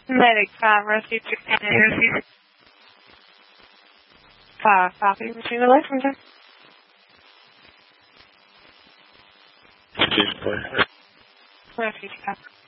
Medic 5, Rescue 16, Rescue 5, copy, receive the Lexington. Rescue 5.